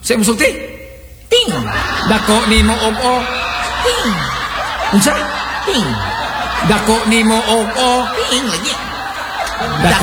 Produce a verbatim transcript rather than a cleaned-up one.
Sa imong sulti? Ting. Dako nimo og o. Ting. Unsa? Ting. Dako nimo og o. Ting lagi. Dako